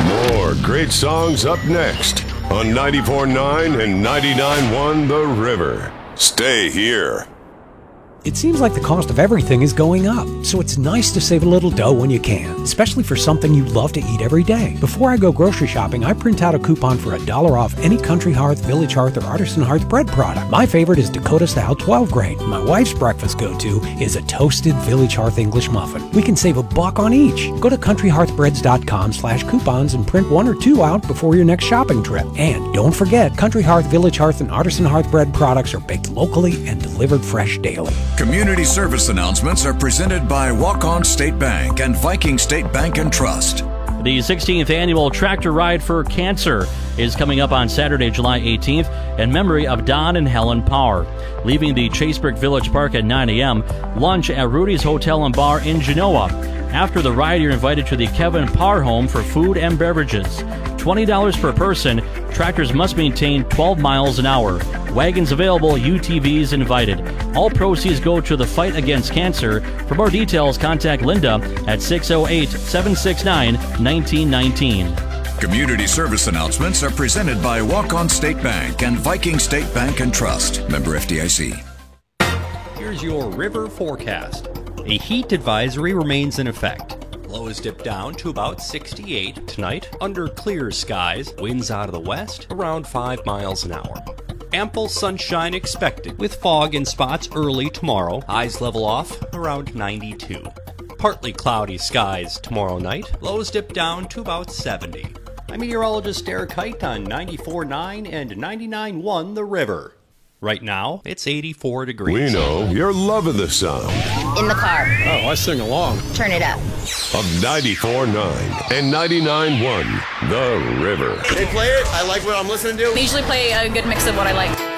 More great songs up next on 94.9 and 99.1 The River. Stay here. It seems like the cost of everything is going up, so it's nice to save a little dough when you can, especially for something you love to eat every day. Before I go grocery shopping, I print out a coupon for $1 off any Country Hearth, Village Hearth, or Artisan Hearth bread product. My favorite is Dakota Style 12 grain. My wife's breakfast go-to is a toasted Village Hearth English muffin. We can save $1 on each. Go to countryhearthbreads.com/coupons and print 1 or 2 out before your next shopping trip. And don't forget, Country Hearth, Village Hearth, and Artisan Hearth bread products are baked locally and delivered fresh daily. Community service announcements are presented by Walk-On State Bank and Viking State Bank and Trust. The 16th annual Tractor Ride for Cancer is coming up on Saturday, July 18th, in memory of Don and Helen Power. Leaving the Chasebrook Village Park at 9 a.m., lunch at Rudy's Hotel and Bar in Genoa. After the ride, you're invited to the Kevin Parr home for food and beverages. $20 per person. Tractors must maintain 12 miles an hour. Wagons available, UTVs invited. All proceeds go to the fight against cancer. For more details, contact Linda at 608-769-1919. Community service announcements are presented by Walk-On State Bank and Viking State Bank and Trust. Member FDIC. Here's your river forecast. A heat advisory remains in effect. Lows dip down to about 68 tonight. Under clear skies, winds out of the west around 5 miles an hour. Ample sunshine expected with fog in spots early tomorrow. Highs level off around 92. Partly cloudy skies tomorrow night. Lows dip down to about 70. I'm meteorologist Derek Height on 94.9 and 99.1 The River. Right now, it's 84 degrees. We know you're loving the sound In the car. Oh, I sing along. Turn it up. of 94.9 and 99.1 The River. They play it. I like what I'm listening to. They usually play a good mix of what I like.